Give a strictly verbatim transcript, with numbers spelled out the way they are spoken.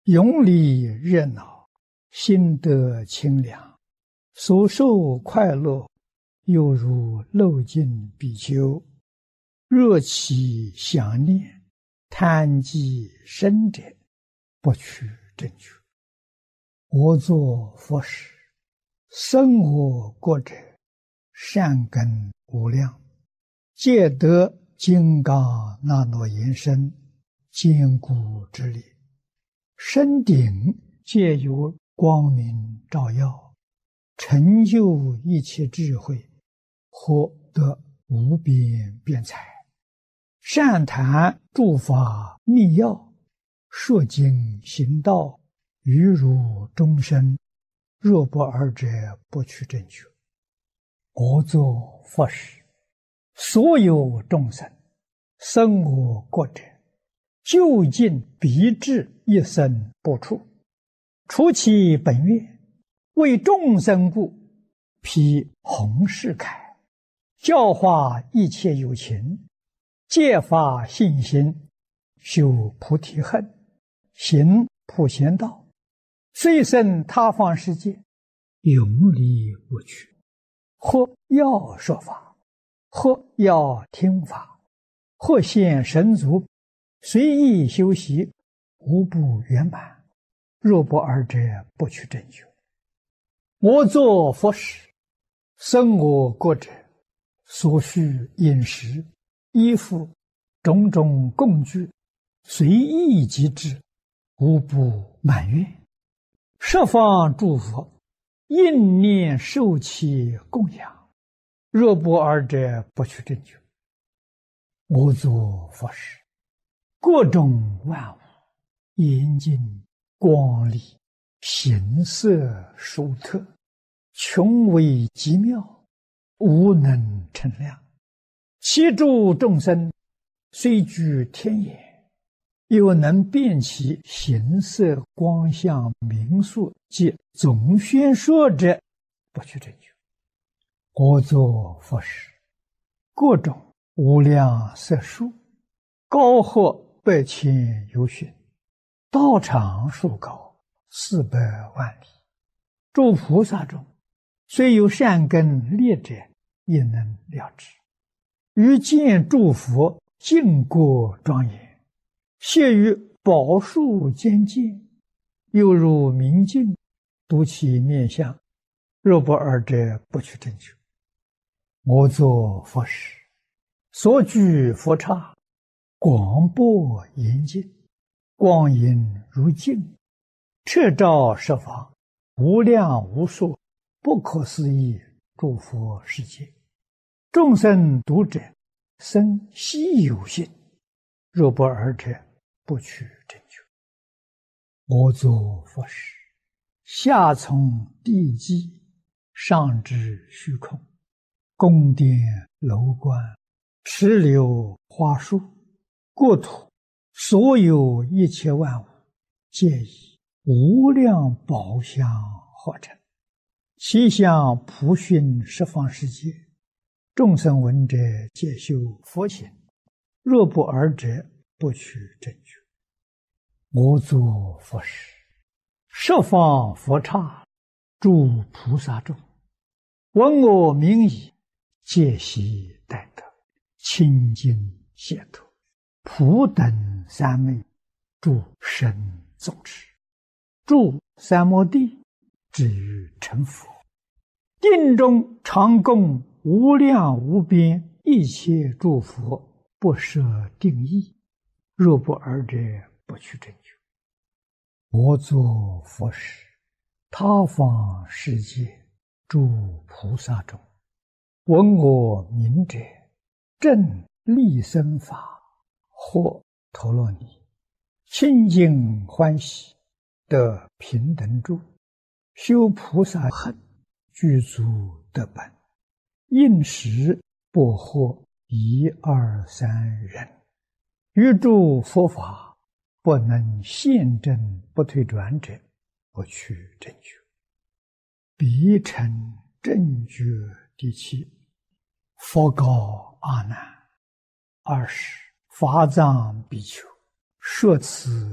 永离热闹，心得清凉，所受快乐，犹如漏尽比丘。若起想念，贪积深者，不取正觉。我作佛时，生我国者，善根无量，皆得金刚那罗延伸，坚固之力。身顶皆有光明照耀，成就一切智慧，获得无边辩才。善谈诸法密要，说经行道，于如众生，若不尔者，不取正觉。我作佛时，所有众生生我国者，究竟必至一生不处，除其本愿，为众生故，披弘誓铠，教化一切有情，戒发信心，修菩提恨，行普贤道，虽生他方世界，永离无趣。或要说法，或要听法，或现神足，随意修习，无不圆满。若不尔者，不取正觉。我作佛时，生我国者，所需饮食、衣服、种种供具，随意即至，无不满愿。十方诸佛应念受其供养，若不尔者，不取正觉。我作佛时，各种万物严净光丽，形色殊特，穷微极妙，无能称量。其诸众生虽居天眼，又能辨其形色光相名数及总宣说者，不取正觉。我作佛时，各种无量色数，高或百千由旬，道场数高，四百万里。诸菩萨中，虽有善根劣者，也能了知。于见诸佛净国庄严，谢于宝树间见，犹如明镜，睹其面相，若不尔者，不取正觉。我作佛时，所居佛刹，广博严净，光影如镜，彻照十方，无量无数，不可思议诸佛世界。众生读者，生希有信，若不尔者，不取正觉。我作佛时，下从地基，上至虚空，宫殿楼观，池流花树，国土所有一切万物，皆以无量宝相化成，其相普熏十方世界。众生闻者，皆修佛行，若不尔者，不取正觉。我作佛时，十方佛刹，诸菩萨众，闻我名已，皆悉待得，清净解脱，普等三昧，诸神众持，住三摩地，至于成佛。定中常供无量无边一切诸佛，不设定义，若不尔者，不取正觉。我作佛时，他方世界诸菩萨中，闻我名者，正利生法，或陀罗尼，清净欢喜，得平等住，修菩萨恨，具足得本，应时不获一二三人。于诸佛法，不能现证不退转者，不取正觉。彼成正觉第七。佛告阿难：二十法藏比丘，说此